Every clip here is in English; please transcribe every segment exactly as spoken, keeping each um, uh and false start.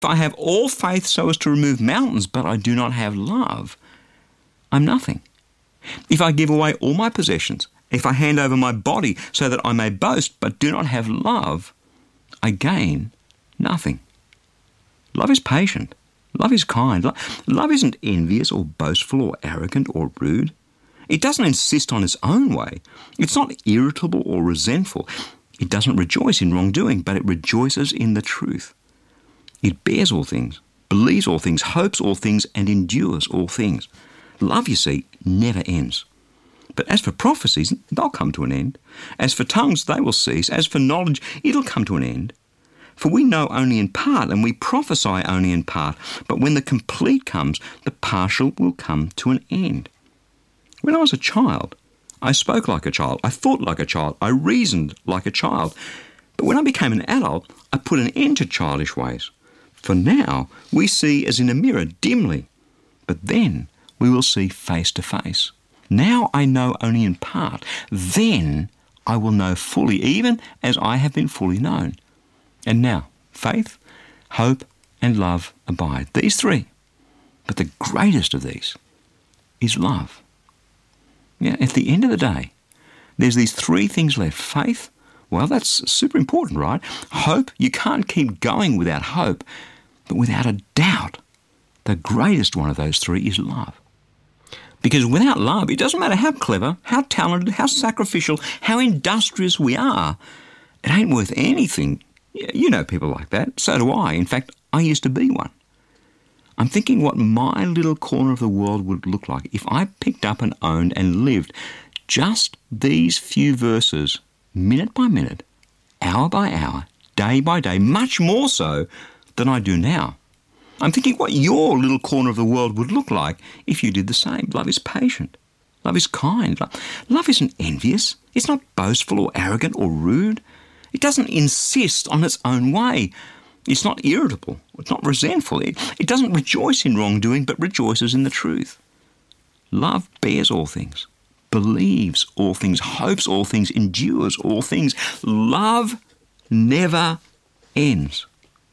If I have all faith so as to remove mountains, but I do not have love, I'm nothing. If I give away all my possessions, if I hand over my body so that I may boast, but do not have love, I gain nothing. Love is patient. Love is kind. Love isn't envious or boastful or arrogant or rude. It doesn't insist on its own way. It's not irritable or resentful. It doesn't rejoice in wrongdoing, but it rejoices in the truth. It bears all things, believes all things, hopes all things, and endures all things. Love, you see, never ends. But as for prophecies, they'll come to an end. As for tongues, they will cease. As for knowledge, it'll come to an end. For we know only in part, and we prophesy only in part. But when the complete comes, the partial will come to an end. When I was a child, I spoke like a child. I thought like a child. I reasoned like a child. But when I became an adult, I put an end to childish ways. For now, we see as in a mirror dimly. But then we will see face to face. Now I know only in part. Then I will know fully, even as I have been fully known. And now, faith, hope, and love abide. These three. But the greatest of these is love. Yeah, at the end of the day, there's these three things left. Faith, well, that's super important, right? Hope, you can't keep going without hope. But without a doubt, the greatest one of those three is love. Because without love, it doesn't matter how clever, how talented, how sacrificial, how industrious we are, it ain't worth anything. You know people like that. So do I. In fact, I used to be one. I'm thinking what my little corner of the world would look like if I picked up and owned and lived just these few verses, minute by minute, hour by hour, day by day, much more so than I do now. I'm thinking what your little corner of the world would look like if you did the same. Love is patient. Love is kind. Love isn't envious. It's not boastful or arrogant or rude. It doesn't insist on its own way. It's not irritable. It's not resentful. It, it doesn't rejoice in wrongdoing, but rejoices in the truth. Love bears all things, believes all things, hopes all things, endures all things. Love never ends.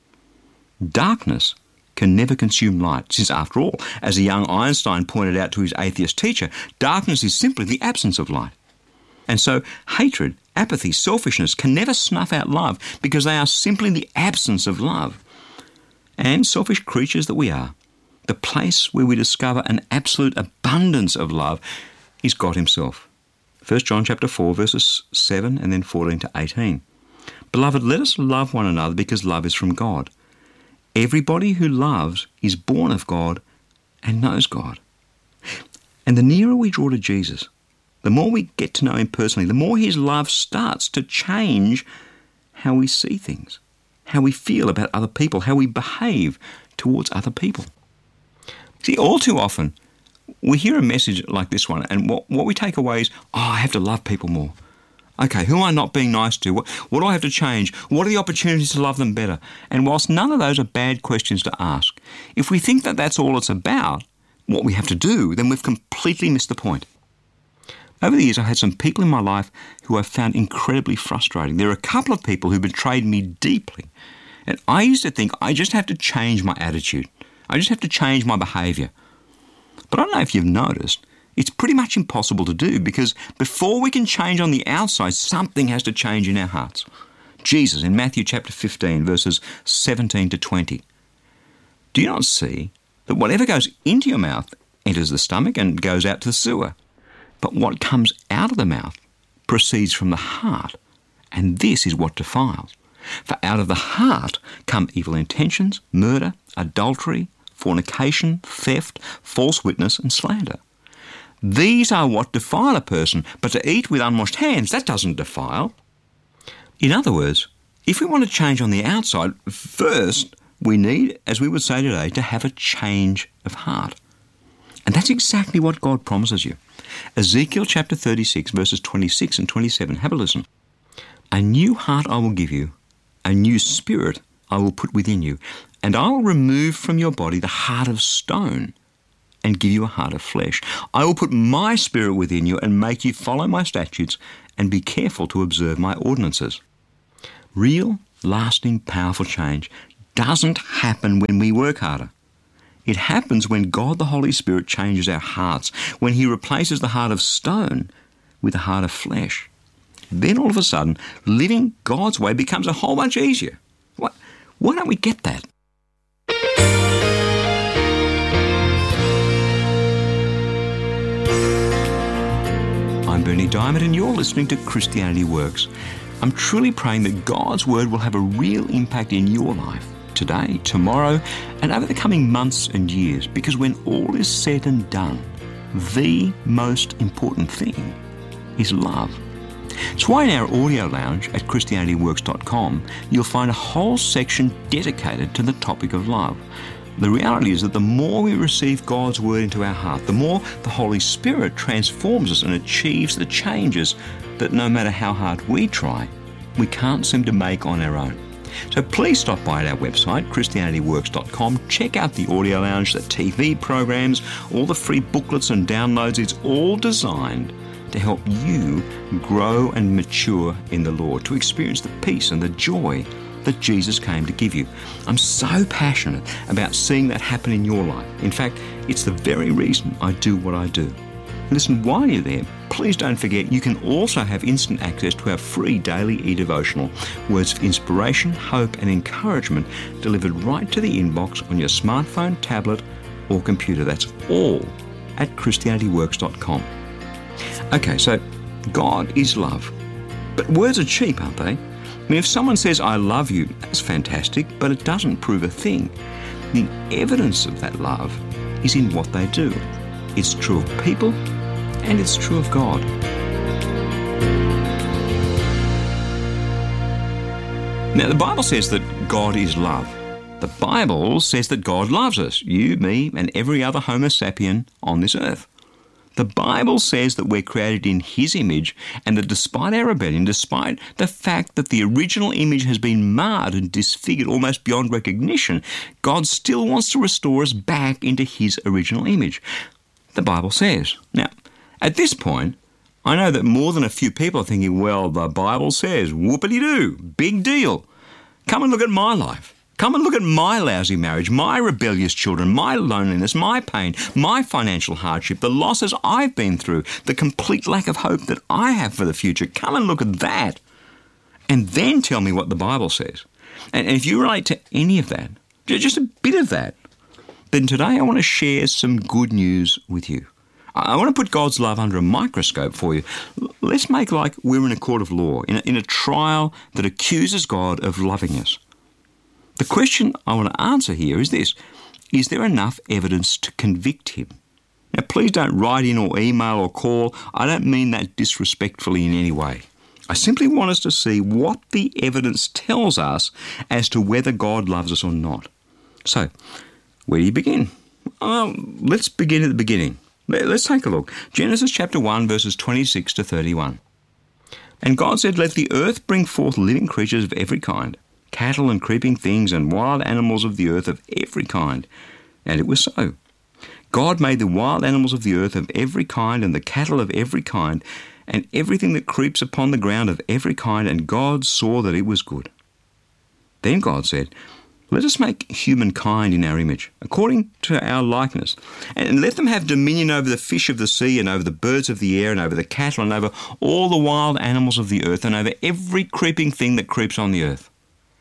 Darkness can never consume light, since after all, as a young Einstein pointed out to his atheist teacher, darkness is simply the absence of light. And so hatred, apathy, selfishness can never snuff out love because they are simply the absence of love. And selfish creatures that we are, the place where we discover an absolute abundance of love is God himself. First John chapter four, verses seven and then fourteen to eighteen. Beloved, let us love one another because love is from God. Everybody who loves is born of God and knows God. And the nearer we draw to Jesus, the more we get to know him personally, the more his love starts to change how we see things, how we feel about other people, how we behave towards other people. See, all too often, we hear a message like this one, and what, what we take away is, oh, I have to love people more. Okay, who am I not being nice to? What, what do I have to change? What are the opportunities to love them better? And whilst none of those are bad questions to ask, if we think that that's all it's about, what we have to do, then we've completely missed the point. Over the years, I've had some people in my life who I've found incredibly frustrating. There are a couple of people who betrayed me deeply. And I used to think I just have to change my attitude. I just have to change my behaviour. But I don't know if you've noticed, it's pretty much impossible to do because before we can change on the outside, something has to change in our hearts. Jesus in Matthew chapter fifteen, verses seventeen to twenty. Do you not see that whatever goes into your mouth enters the stomach and goes out to the sewer? But what comes out of the mouth proceeds from the heart, and this is what defiles. For out of the heart come evil intentions, murder, adultery, fornication, theft, false witness, and slander. These are what defile a person, but to eat with unwashed hands, that doesn't defile. In other words, if we want to change on the outside, first we need, as we would say today, to have a change of heart. And that's exactly what God promises you. Ezekiel chapter thirty-six, verses twenty-six and twenty-seven. Have a listen. A new heart I will give you, a new spirit I will put within you, and I will remove from your body the heart of stone and give you a heart of flesh. I will put my spirit within you and make you follow my statutes and be careful to observe my ordinances. Real, lasting, powerful change doesn't happen when we work harder. It happens when God the Holy Spirit changes our hearts, when he replaces the heart of stone with a heart of flesh. Then all of a sudden, living God's way becomes a whole bunch easier. Why, why don't we get that? I'm Berni Dymet and you're listening to Christianity Works. I'm truly praying that God's Word will have a real impact in your life today, tomorrow, and over the coming months and years, because when all is said and done, the most important thing is love. It's why in our audio lounge at Christianity Works dot com, you'll find a whole section dedicated to the topic of love. The reality is that the more we receive God's Word into our heart, the more the Holy Spirit transforms us and achieves the changes that no matter how hard we try, we can't seem to make on our own. So please stop by at our website, Christianity Works dot com, check out the audio lounge, the T V programs, all the free booklets and downloads. It's all designed to help you grow and mature in the Lord, to experience the peace and the joy that Jesus came to give you. I'm so passionate about seeing that happen in your life. In fact, it's the very reason I do what I do. Listen, while you're there, please don't forget you can also have instant access to our free daily e-devotional, words of inspiration, hope and encouragement delivered right to the inbox on your smartphone, tablet or computer. That's all at Christianity Works dot com. Okay, so God is love. But words are cheap, aren't they? I mean, if someone says, I love you, that's fantastic, but it doesn't prove a thing. The evidence of that love is in what they do. It's true of people, and it's true of God. Now, the Bible says that God is love. The Bible says that God loves us, you, me, and every other Homo sapien on this earth. The Bible says that we're created in His image and that despite our rebellion, despite the fact that the original image has been marred and disfigured almost beyond recognition, God still wants to restore us back into His original image. The Bible says. Now, at this point, I know that more than a few people are thinking, well, the Bible says, whoopity-doo, big deal. Come and look at my life. Come and look at my lousy marriage, my rebellious children, my loneliness, my pain, my financial hardship, the losses I've been through, the complete lack of hope that I have for the future. Come and look at that. And then tell me what the Bible says. And if you relate to any of that, just a bit of that, then today I want to share some good news with you. I want to put God's love under a microscope for you. Let's make like we're in a court of law, in a, in a trial that accuses God of loving us. The question I want to answer here is this: is there enough evidence to convict him? Now, please don't write in or email or call. I don't mean that disrespectfully in any way. I simply want us to see what the evidence tells us as to whether God loves us or not. So, where do you begin? Well, let's begin at the beginning. Let's take a look. Genesis chapter one, verses twenty-six to thirty-one. And God said, "Let the earth bring forth living creatures of every kind, cattle and creeping things and wild animals of the earth of every kind." And it was so. God made the wild animals of the earth of every kind and the cattle of every kind and everything that creeps upon the ground of every kind, and God saw that it was good. Then God said, "Let us make humankind in our image, according to our likeness, and let them have dominion over the fish of the sea and over the birds of the air and over the cattle and over all the wild animals of the earth and over every creeping thing that creeps on the earth."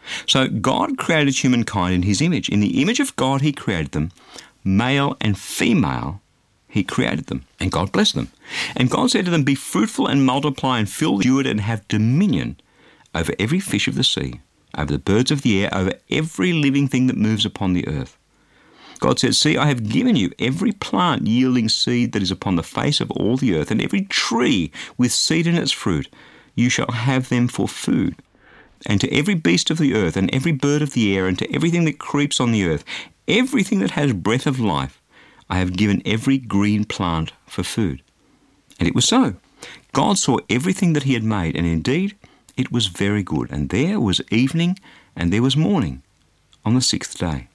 So God created humankind in His image. In the image of God He created them. Male and female He created them. And God blessed them. And God said to them, "Be fruitful and multiply and fill the earth and have dominion over every fish of the sea, over the birds of the air, over every living thing that moves upon the earth." God said, "See, I have given you every plant yielding seed that is upon the face of all the earth, and every tree with seed in its fruit. You shall have them for food. And to every beast of the earth, and every bird of the air, and to everything that creeps on the earth, everything that has breath of life, I have given every green plant for food." And it was so. God saw everything that He had made, and indeed it was very good. And there was evening, and there was morning on the sixth day.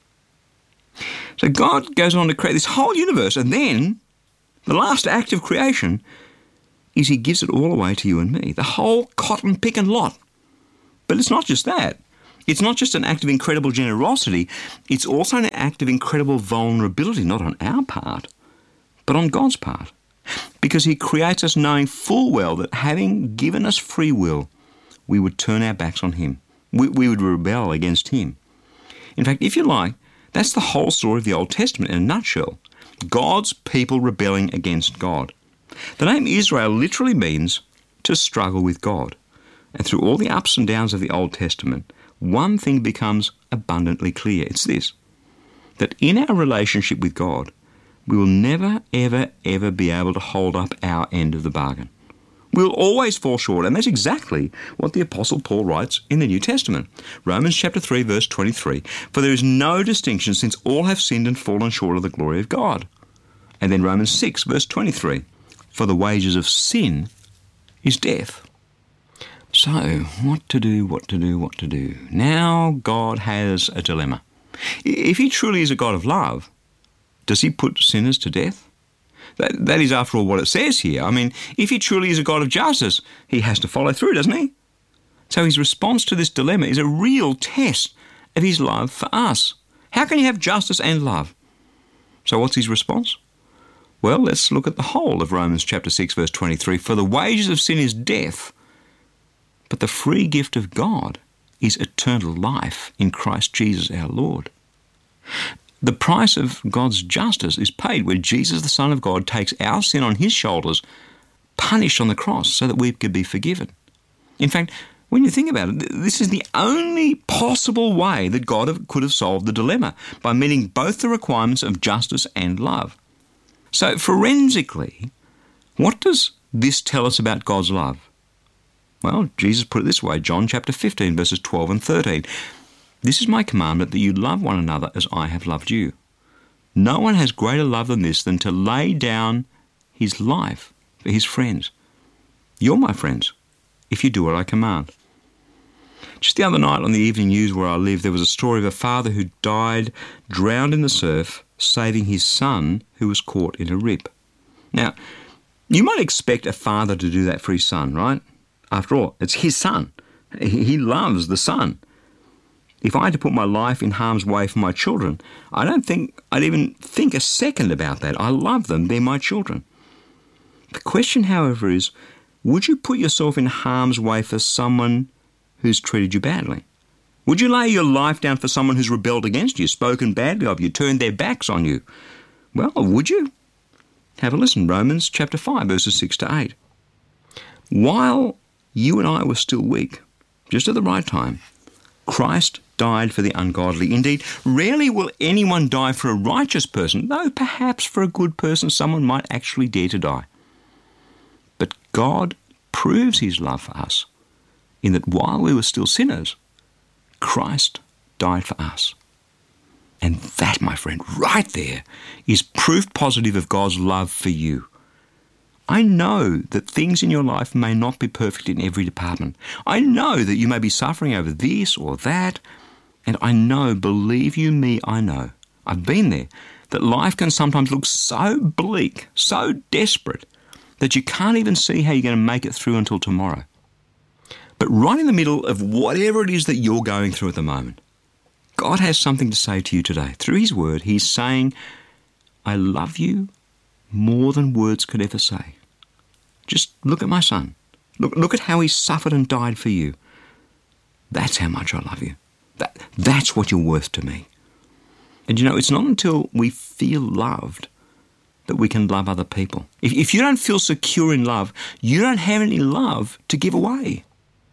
So God goes on to create this whole universe, and then the last act of creation is He gives it all away to you and me, the whole cotton picking lot. But it's not just that. It's not just an act of incredible generosity, it's also an act of incredible vulnerability, not on our part, but on God's part. Because he creates us knowing full well that having given us free will, we would turn our backs on him. We, we would rebel against him. In fact, if you like, that's the whole story of the Old Testament in a nutshell. God's people rebelling against God. The name Israel literally means to struggle with God. And through all the ups and downs of the Old Testament, one thing becomes abundantly clear. It's this, that in our relationship with God, we will never, ever, ever be able to hold up our end of the bargain. We'll always fall short, and that's exactly what the Apostle Paul writes in the New Testament. Romans chapter three, verse twenty-three, "For there is no distinction, since all have sinned and fallen short of the glory of God." And then Romans six, verse twenty-three, "For the wages of sin is death." So, what to do, what to do, what to do? Now God has a dilemma. If he truly is a God of love, does he put sinners to death? That, that is, after all, what it says here. I mean, if he truly is a God of justice, he has to follow through, doesn't he? So his response to this dilemma is a real test of his love for us. How can you have justice and love? So what's his response? Well, let's look at the whole of Romans chapter six, verse twenty-three. "For the wages of sin is death, but the free gift of God is eternal life in Christ Jesus our Lord." The price of God's justice is paid when Jesus, the Son of God, takes our sin on his shoulders, punished on the cross so that we could be forgiven. In fact, when you think about it, this is the only possible way that God could have solved the dilemma, by meeting both the requirements of justice and love. So forensically, what does this tell us about God's love? Well, Jesus put it this way, John chapter fifteen, verses twelve and thirteen. "This is my commandment, that you love one another as I have loved you. No one has greater love than this, than to lay down his life for his friends. You're my friends, if you do what I command." Just the other night on the evening news where I live, there was a story of a father who died drowned in the surf, saving his son who was caught in a rip. Now, you might expect a father to do that for his son, right? After all, it's his son. He loves the son. If I had to put my life in harm's way for my children, I don't think I'd even think a second about that. I love them. They're my children. The question, however, is, would you put yourself in harm's way for someone who's treated you badly? Would you lay your life down for someone who's rebelled against you, spoken badly of you, turned their backs on you? Well, would you? Have a listen. Romans chapter five, verses six to eight. "While you and I were still weak, just at the right time, Christ died for the ungodly. Indeed, rarely will anyone die for a righteous person, though perhaps for a good person someone might actually dare to die. But God proves his love for us in that while we were still sinners, Christ died for us." And that, my friend, right there is proof positive of God's love for you. I know that things in your life may not be perfect in every department. I know that you may be suffering over this or that. And I know, believe you me, I know, I've been there, that life can sometimes look so bleak, so desperate, that you can't even see how you're going to make it through until tomorrow. But right in the middle of whatever it is that you're going through at the moment, God has something to say to you today. Through his word, he's saying, "I love you more than words could ever say. Just look at my son. Look, look at how he suffered and died for you. That's how much I love you. That, that's what you're worth to me." And you know, it's not until we feel loved that we can love other people. If, if you don't feel secure in love, you don't have any love to give away.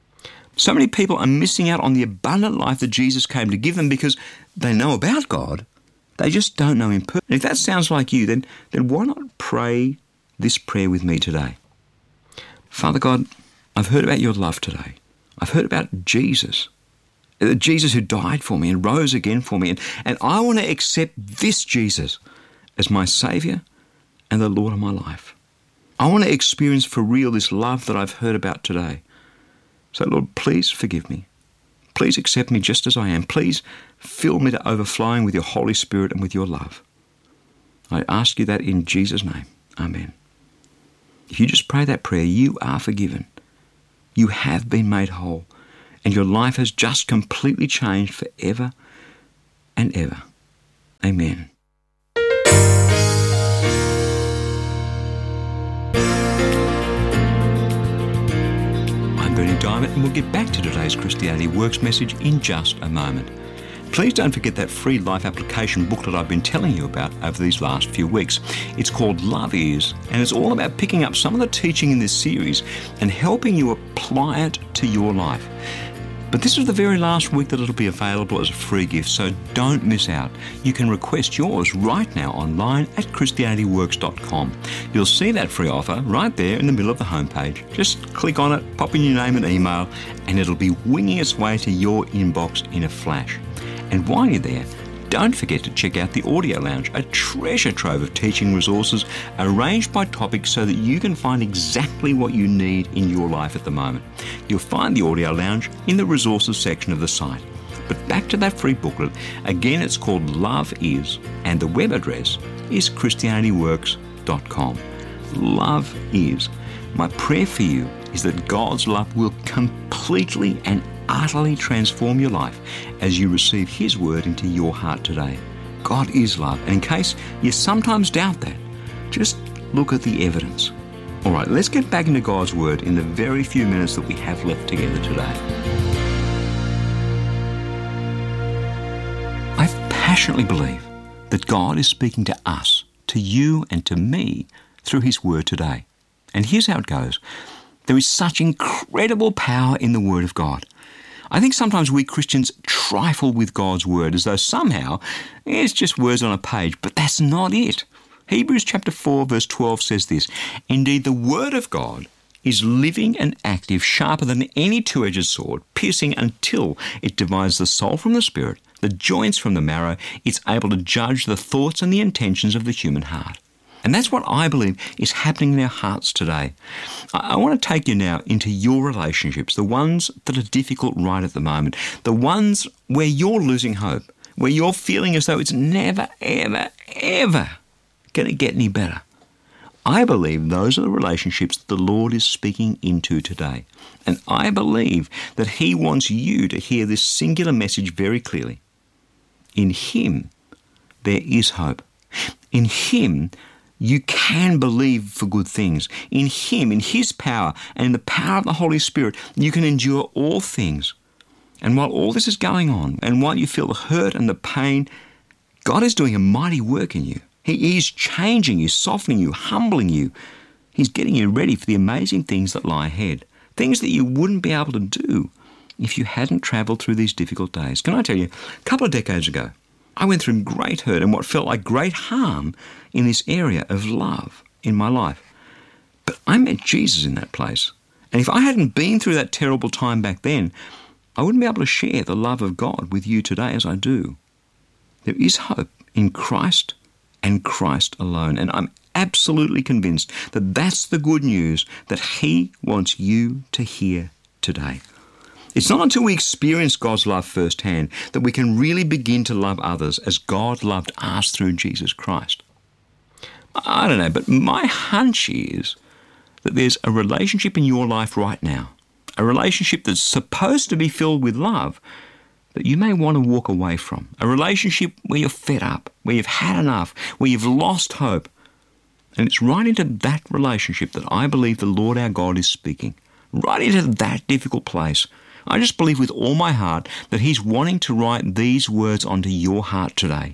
So many people are missing out on the abundant life that Jesus came to give them because they know about God. They just don't know him personally. If that sounds like you, then, then why not pray this prayer with me today? Father God, I've heard about your love today. I've heard about Jesus. Jesus who died for me and rose again for me. And, and I want to accept this Jesus as my Saviour and the Lord of my life. I want to experience for real this love that I've heard about today. So Lord, please forgive me. Please accept me just as I am. Please fill me to overflowing with your Holy Spirit and with your love. I ask you that in Jesus' name. Amen. If you just pray that prayer, you are forgiven. You have been made whole. and your life has just completely changed forever and ever. Amen. I'm Berni Dymet, and we'll get back to today's Christianity Works message in just a moment. Please don't forget that free life application booklet I've been telling you about over these last few weeks. It's called Love Is, and it's all about picking up some of the teaching in this series and helping you apply it to your life. But this is the very last week that it'll be available as a free gift, so don't miss out. You can request yours right now online at Christianity Works dot com. You'll see that free offer right there in the middle of the homepage. Just click on it, pop in your name and email, and it'll be winging its way to your inbox in a flash. And while you're there, don't forget to check out the Audio Lounge, a treasure trove of teaching resources arranged by topic so that you can find exactly what you need in your life at the moment. You'll find the Audio Lounge in the resources section of the site. But back to that free booklet, again it's called Love Is, and the web address is Christianity Works dot com. Love Is. My prayer for you is that God's love will completely and utterly transform your life as you receive His word into your heart today. God is love, and in case you sometimes doubt that, just look at the evidence. All right, let's get back into God's word in the very few minutes that we have left together today. I passionately believe that God is speaking to us, to you and to me, through His word today. And here's how it goes. There is such incredible power in the word of God. I think sometimes we Christians trifle with God's word as though somehow it's just words on a page, but that's not it. Hebrews chapter four verse twelve says this, "Indeed the word of God is living and active, sharper than any two-edged sword, piercing until it divides the soul from the spirit, the joints from the marrow. It's able to judge the thoughts and the intentions of the human heart." And that's what I believe is happening in our hearts today. I want to take you now into your relationships, the ones that are difficult right at the moment, the ones where you're losing hope, where you're feeling as though it's never, ever, ever going to get any better. I believe those are the relationships that the Lord is speaking into today. And I believe that He wants you to hear this singular message very clearly. In Him, there is hope. In Him, you can believe for good things. In Him, in His power, and in the power of the Holy Spirit, you can endure all things. And while all this is going on, and while you feel the hurt and the pain, God is doing a mighty work in you. He is changing you, softening you, humbling you. He's getting you ready for the amazing things that lie ahead, things that you wouldn't be able to do if you hadn't travelled through these difficult days. Can I tell you, a couple of decades ago, I went through great hurt and what felt like great harm in this area of love in my life. But I met Jesus in that place. And if I hadn't been through that terrible time back then, I wouldn't be able to share the love of God with you today as I do. There is hope in Christ and Christ alone. And I'm absolutely convinced that that's the good news that He wants you to hear today. It's not until we experience God's love firsthand that we can really begin to love others as God loved us through Jesus Christ. I don't know, but my hunch is that there's a relationship in your life right now, a relationship that's supposed to be filled with love, that you may want to walk away from, a relationship where you're fed up, where you've had enough, where you've lost hope. And it's right into that relationship that I believe the Lord our God is speaking, right into that difficult place. I just believe with all my heart that He's wanting to write these words onto your heart today.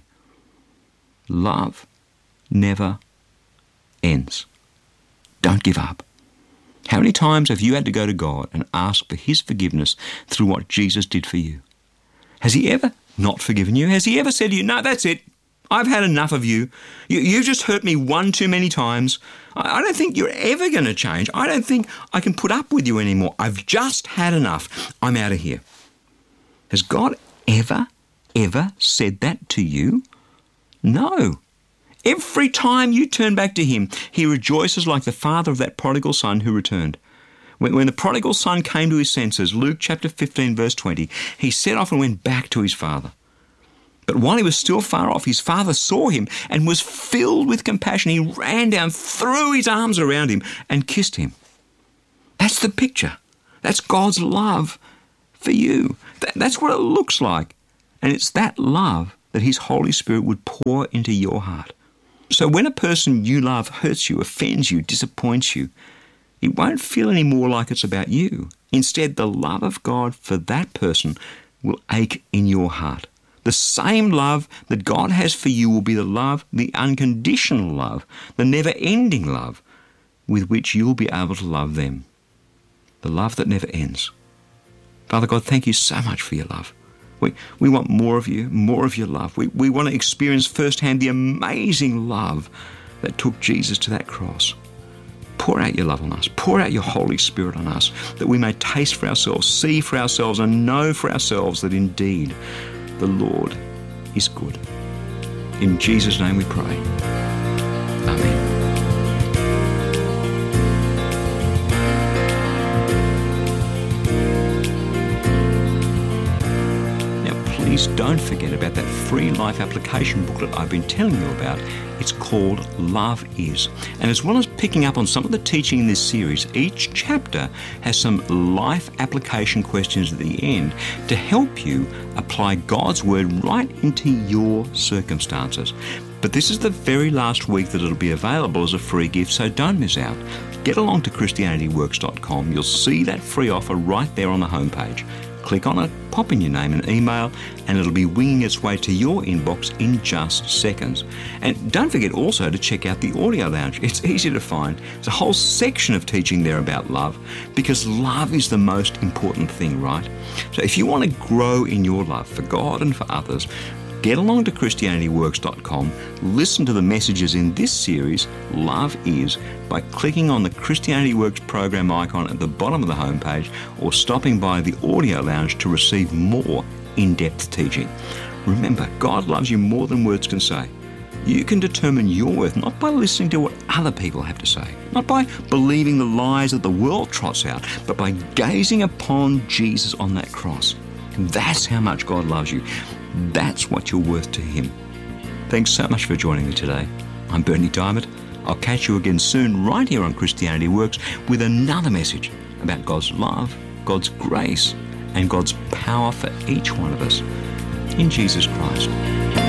Love never ends. Don't give up. How many times have you had to go to God and ask for His forgiveness through what Jesus did for you? Has He ever not forgiven you? Has He ever said to you, "No, that's it. I've had enough of you. You, you just hurt me one too many times. I, I don't think you're ever going to change. I don't think I can put up with you anymore. I've just had enough. I'm out of here." Has God ever, ever said that to you? No. Every time you turn back to Him, He rejoices like the father of that prodigal son who returned. When, when the prodigal son came to his senses, Luke chapter fifteen, verse twenty, he set off and went back to his father. But while he was still far off, his father saw him and was filled with compassion. He ran down, threw his arms around him and kissed him. That's the picture. That's God's love for you. That, that's what it looks like. And it's that love that his Holy Spirit would pour into your heart. So when a person you love hurts you, offends you, disappoints you, it won't feel any more like it's about you. Instead, the love of God for that person will ache in your heart. The same love that God has for you will be the love, the unconditional love, the never-ending love with which you'll be able to love them. The love that never ends. Father God, thank you so much for your love. We, we want more of you, more of your love. We, we want to experience firsthand the amazing love that took Jesus to that cross. Pour out your love on us. Pour out your Holy Spirit on us, that we may taste for ourselves, see for ourselves, and know for ourselves that indeed the Lord is good. In Jesus' name we pray. Amen. Please don't forget about that free life application booklet I've been telling you about. It's called Love Is. And as well as picking up on some of the teaching in this series, each chapter has some life application questions at the end to help you apply God's Word right into your circumstances. But this is the very last week that it'll be available as a free gift, so don't miss out. Get along to Christianity Works dot com. You'll see that free offer right there on the homepage. Click on it, pop in your name and email, and it'll be winging its way to your inbox in just seconds. And don't forget also to check out the Audio Lounge. It's easy to find. There's a whole section of teaching there about love, because love is the most important thing, right? So if you want to grow in your love for God and for others, get along to Christianity Works dot com, listen to the messages in this series, Love Is, by clicking on the Christianity Works program icon at the bottom of the homepage, or stopping by the Audio Lounge to receive more in-depth teaching. Remember, God loves you more than words can say. You can determine your worth not by listening to what other people have to say, not by believing the lies that the world trots out, but by gazing upon Jesus on that cross. That's how much God loves you. That's what you're worth to him. Thanks so much for joining me today. I'm Bernie Diamond. I'll catch you again soon right here on Christianity Works with another message about God's love, God's grace, and God's power for each one of us in Jesus Christ.